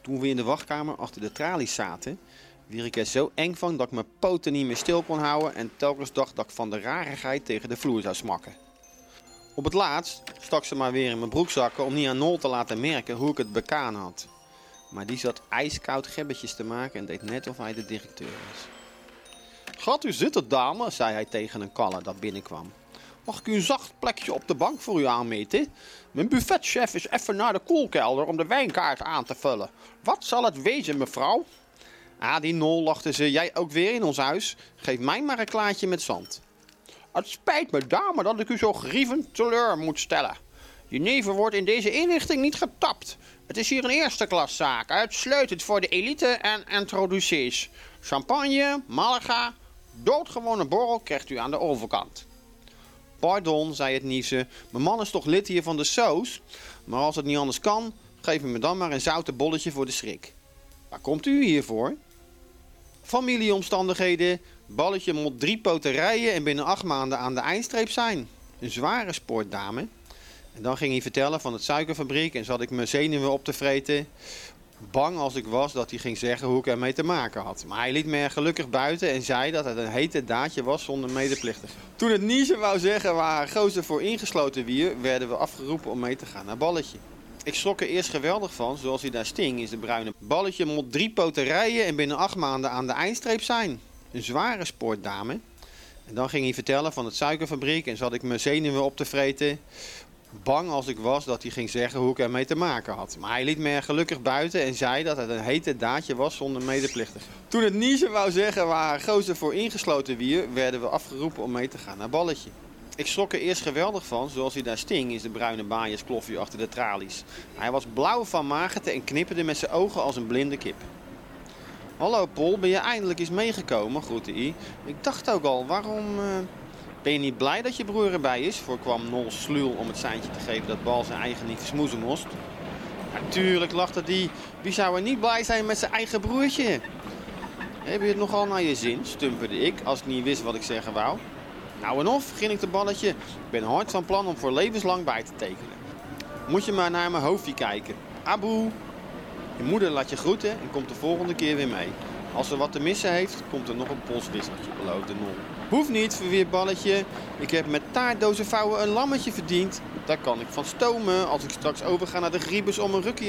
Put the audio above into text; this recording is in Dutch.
Toen we in de wachtkamer achter de tralies zaten, werd ik er zo eng van dat ik mijn poten niet meer stil kon houden en telkens dacht dat ik van de rarigheid tegen de vloer zou smakken. Op het laatst stak ze maar weer in mijn broekzakken om niet aan Nol te laten merken hoe ik het bekaan had. Maar die zat ijskoud gebbetjes te maken en deed net of hij de directeur was. "Gaat u zitten, dame," zei hij tegen een kalle dat binnenkwam. "Mag ik u een zacht plekje op de bank voor u aanmeten? Mijn buffetchef is even naar de koelkelder om de wijnkaart aan te vullen. Wat zal het wezen, mevrouw?" "Ah, die Nol," lachte ze. "Jij ook weer in ons huis? Geef mij maar een klaartje met zand." "Het spijt me, dame, dat ik u zo grievend teleur moet stellen. Jenever wordt in deze inrichting niet getapt. Het is hier een eerste klaszaak, uitsluitend voor de elite en introducees. Champagne, Malaga, doodgewone borrel krijgt u aan de overkant." "Pardon," zei het niezen, "mijn man is toch lid hier van de soos? Maar als het niet anders kan, geef me dan maar een zoute bolletje voor de schrik." "Waar komt u hier voor?" "Familieomstandigheden. Balletje moet 3 poten rijden en binnen 8 maanden aan de eindstreep zijn. Een zware sport, dame." En dan ging hij vertellen van het suikerfabriek en zat ik mijn zenuwen op te vreten. Bang als ik was dat hij ging zeggen hoe ik ermee te maken had. Maar hij liet me er gelukkig buiten en zei dat het een hete daadje was zonder medeplichtige. Toen het niezen wou zeggen waar haar gozer voor ingesloten wier, werden we afgeroepen om mee te gaan naar Balletje. Ik schrok er eerst geweldig van, zoals hij daar sting, is de bruine. "Balletje moet 3 poten rijden en binnen 8 maanden aan de eindstreep zijn. Een zware sport, dame." En dan ging hij vertellen van het suikerfabriek en zat ik mijn zenuwen op te vreten. Bang als ik was dat hij ging zeggen hoe ik ermee te maken had. Maar hij liet me er gelukkig buiten en zei dat het een hete daadje was zonder medeplichtige. Toen het niezen wou zeggen waar haar gozer voor ingesloten wier, werden we afgeroepen om mee te gaan naar Balletje. Ik schrok er eerst geweldig van, zoals hij daar sting, is de bruine baaienskloffie achter de tralies. Hij was blauw van magerte en knipperde met zijn ogen als een blinde kip. "Hallo Pol, ben je eindelijk eens meegekomen?" groette hij. "Ik dacht ook al, waarom... Ben je niet blij dat je broer erbij is?" voorkwam Nol sluw om het seintje te geven dat Bal zijn eigen niet versmoezen moest. "Natuurlijk," lachte die. "Wie zou er niet blij zijn met zijn eigen broertje?" "Heb je het nogal naar je zin?" stumperde ik, als ik niet wist wat ik zeggen wou. "Nou en of," grinnikte Balletje. "Ik ben hard van plan om voor levenslang bij te tekenen. Moet je maar naar mijn hoofdje kijken. Aboe." "Je moeder laat je groeten en komt de volgende keer weer mee. Als ze wat te missen heeft, komt er nog een polswisseltje," beloofde Nol. "Hoeft niet," verwierp Balletje. "Ik heb met taartdozen vouwen een lammetje verdiend. Daar kan ik van stomen als ik straks overga naar de griebus om een rukkie